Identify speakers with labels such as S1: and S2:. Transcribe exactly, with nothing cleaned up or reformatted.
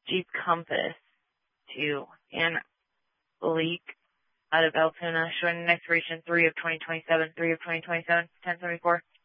S1: Jeep Compass to Ann Leak out of Altoona, showing an expiration three of twenty twenty-seven, three of twenty twenty-seven, ten seventy-four.